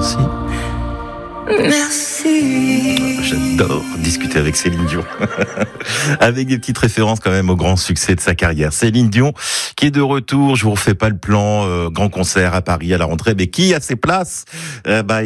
Merci. Merci. J'adore discuter avec Céline Dion. Avec des petites références quand même au grand succès de sa carrière. Céline Dion qui est de retour. Je vous refais pas le plan. Grand concert à Paris à la rentrée. Mais qui a ses places?